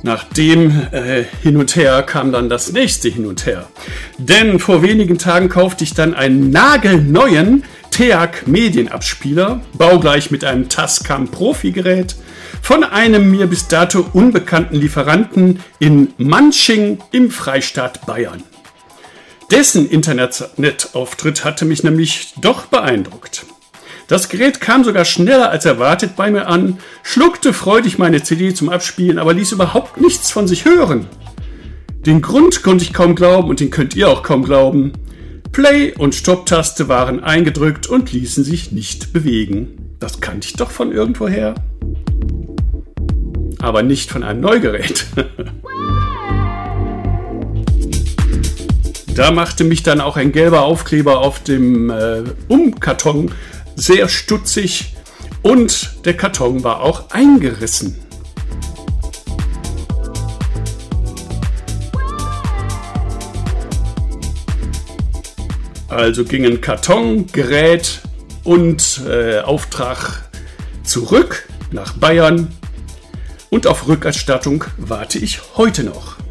Nach dem Hin und Her kam dann das nächste Hin und Her. Denn vor wenigen Tagen kaufte ich dann einen nagelneuen TEAC Medienabspieler, baugleich mit einem Tascam Profi-Gerät, von einem mir bis dato unbekannten Lieferanten in Manching im Freistaat Bayern. Dessen Internetauftritt hatte mich nämlich doch beeindruckt. Das Gerät kam sogar schneller als erwartet bei mir an, schluckte freudig meine CD zum Abspielen, aber ließ überhaupt nichts von sich hören. Den Grund konnte ich kaum glauben und den könnt ihr auch kaum glauben. Play- und Stopp-Taste waren eingedrückt und ließen sich nicht bewegen. Das kannte ich doch von irgendwoher. Aber nicht von einem Neugerät. Da machte mich dann auch ein gelber Aufkleber auf dem Umkarton sehr stutzig und der Karton war auch eingerissen. Also gingen Karton, Gerät und Auftrag zurück nach Bayern und auf Rückerstattung warte ich heute noch.